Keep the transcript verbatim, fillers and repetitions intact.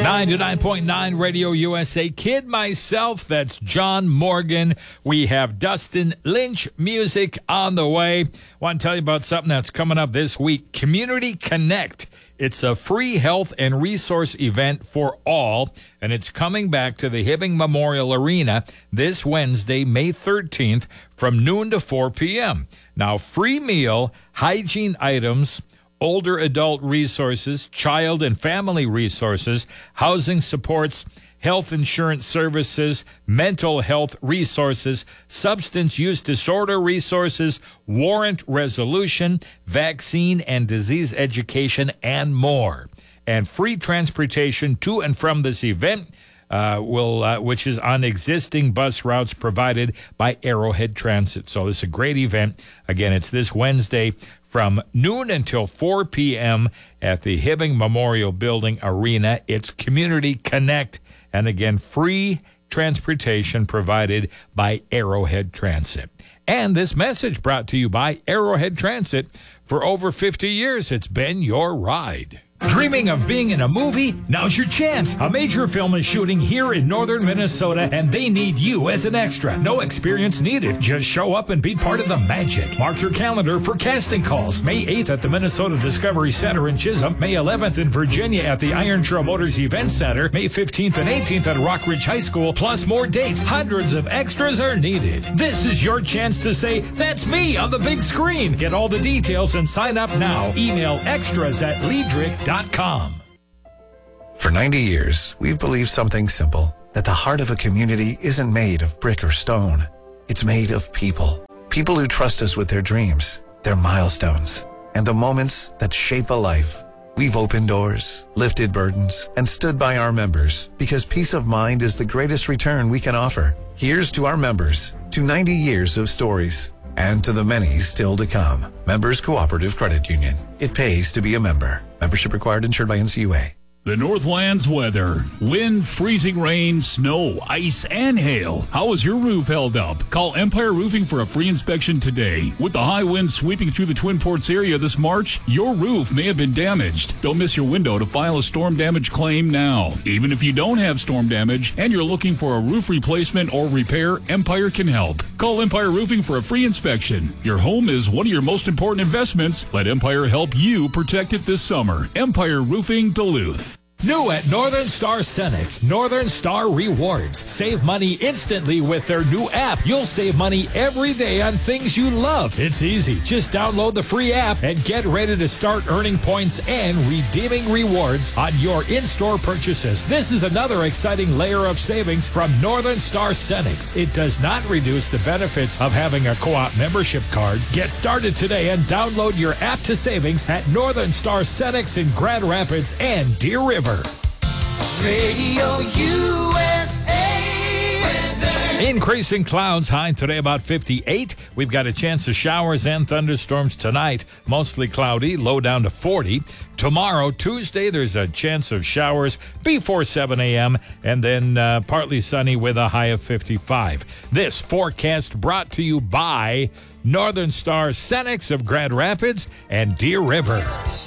ninety-nine point nine Radio U S A. Kid myself, that's John Morgan. We have Dustin Lynch music on the way. Want to tell you about something that's coming up this week. Community Connect. It's a free health and resource event for all, and it's coming back to the Hibbing Memorial Arena this Wednesday, May thirteenth, from noon to four p.m. Now, free meal, hygiene items, older adult resources, child and family resources, housing supports, health insurance services, mental health resources, substance use disorder resources, warrant resolution, vaccine and disease education, and more. And free transportation to and from this event, uh, will uh, which is on existing bus routes provided by Arrowhead Transit. So this is a great event. Again, it's this Wednesday from noon until four p.m. at the Hibbing Memorial Building Arena. It's Community Connect. And again, free transportation provided by Arrowhead Transit. And this message brought to you by Arrowhead Transit. For over fifty years, it's been your ride. Dreaming of being in a movie? Now's your chance. A major film is shooting here in northern Minnesota, and they need you as an extra. No experience needed. Just show up and be part of the magic. Mark your calendar for casting calls. May eighth at the Minnesota Discovery Center in Chisholm. May eleventh in Virginia at the Iron Trail Motors Event Center. May fifteenth and eighteenth at Rockridge High School. Plus more dates. Hundreds of extras are needed. This is your chance to say, that's me on the big screen. Get all the details and sign up now. Email extras at Liedrich dot com. For ninety years, we've believed something simple, that the heart of a community isn't made of brick or stone. It's made of people. People who trust us with their dreams, their milestones, and the moments that shape a life. We've opened doors, lifted burdens, and stood by our members because peace of mind is the greatest return we can offer. Here's to our members, to ninety years of stories, and to the many still to come. Members Cooperative Credit Union. It pays to be a member. Membership required, insured by N C U A. The Northlands weather. Wind, freezing rain, snow, ice, and hail. How is your roof held up? Call Empire Roofing for a free inspection today. With the high winds sweeping through the Twin Ports area this March, your roof may have been damaged. Don't miss your window to file a storm damage claim now. Even if you don't have storm damage and you're looking for a roof replacement or repair, Empire can help. Call Empire Roofing for a free inspection. Your home is one of your most important investments. Let Empire help you protect it this summer. Empire Roofing Duluth. New at Northern Star Cenex, Northern Star Rewards. Save money instantly with their new app. You'll save money every day on things you love. It's easy. Just download the free app and get ready to start earning points and redeeming rewards on your in-store purchases. This is another exciting layer of savings from Northern Star Cenex. It does not reduce the benefits of having a co-op membership card. Get started today and download your app to savings at Northern Star Cenex in Grand Rapids and Deer River. Radio U S A weather. Increasing clouds, high today about fifty-eight. We've got a chance of showers and thunderstorms tonight. Mostly cloudy, low down to forty. Tomorrow, Tuesday, there's a chance of showers before seven a.m. and then uh, partly sunny with a high of fifty-five. This forecast brought to you by Northern Star Cenex of Grand Rapids and Deer River.